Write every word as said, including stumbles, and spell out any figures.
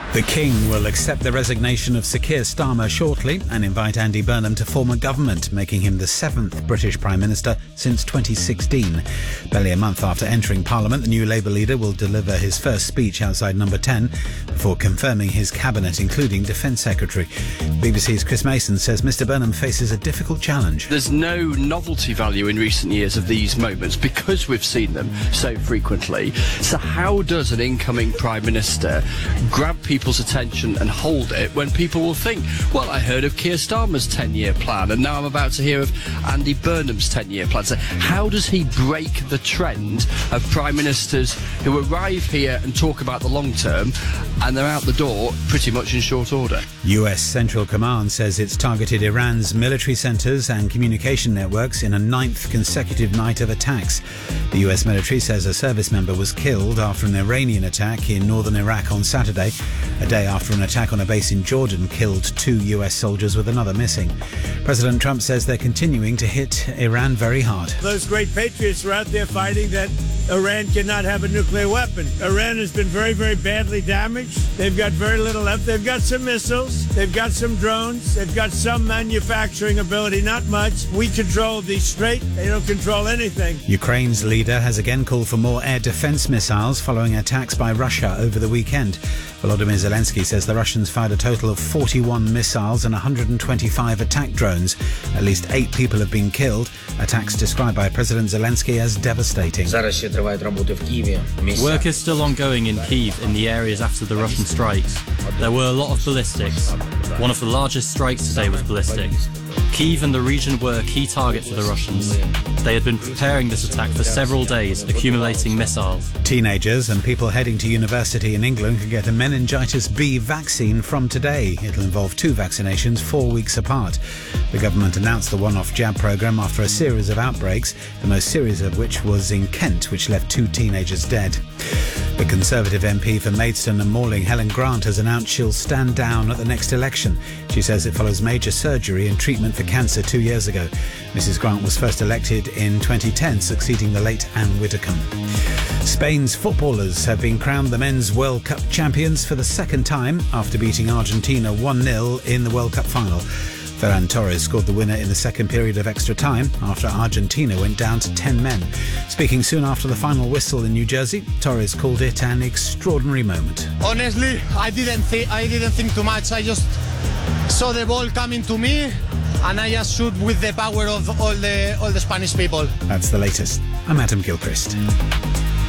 The King will accept the resignation of Sir Keir Starmer shortly and invite Andy Burnham to form a government, making him the seventh British Prime Minister since twenty sixteen. Barely a month after entering Parliament, the new Labour leader will deliver his first speech outside Number ten before confirming his cabinet, including Defence Secretary. B B C's Chris Mason says Mr Burnham faces a difficult challenge. There's no novelty value in recent years of these moments because we've seen them so frequently. So how does an incoming Prime Minister grab people people's attention and hold it when people will think, well, I heard of Keir Starmer's ten-year plan and now I'm about to hear of Andy Burnham's ten-year plan. So how does he break the trend of Prime Ministers who arrive here and talk about the long term and they're out the door pretty much in short order? U S Central Command says it's targeted Iran's military centres and communication networks in a ninth consecutive night of attacks. The U S military says a service member was killed after an Iranian attack in northern Iraq on Saturday, a day after an attack on a base in Jordan killed two U S soldiers with another missing. President Trump says they're continuing to hit Iran very hard. Those great patriots are out there fighting that Iran cannot have a nuclear weapon. Iran has been very, very badly damaged. They've got very little left. They've got some missiles. They've got some drones. They've got some manufacturing ability, not much. We control the strait. They don't control anything. Ukraine's leader has again called for more air defense missiles following attacks by Russia over the weekend. Volodymyr Zelensky says the Russians fired a total of forty-one missiles and one hundred twenty-five attack drones. At least eight people have been killed. Attacks described by President Zelensky as devastating. Work is still ongoing in Kyiv in the areas after the Russian strikes. There were a lot of ballistics. One of the largest strikes today was ballistic. Kyiv and the region were a key target for the Russians. They had been preparing this attack for several days, accumulating missiles. Teenagers and people heading to university in England can get a meningitis B vaccine from today. It'll involve two vaccinations four weeks apart. The government announced the one-off jab programme after a series of outbreaks, the most serious of which was in Kent, which left two teenagers dead. The Conservative M P for Maidstone and Malling, Helen Grant, has announced she'll stand down at the next election. She says it follows major surgery and treatment for cancer two years ago. Missus Grant was first elected in twenty ten, succeeding the late Anne Widdecombe. Spain's footballers have been crowned the Men's World Cup champions for the second time after beating Argentina one nil in the World Cup final. Ferran Torres scored the winner in the second period of extra time after Argentina went down to ten men. Speaking soon after the final whistle in New Jersey, Torres called it an extraordinary moment. Honestly, I didn't think I didn't think too much. I just saw the ball coming to me and I just shoot with the power of all the all the Spanish people. That's the latest. I'm Adam Gilchrist.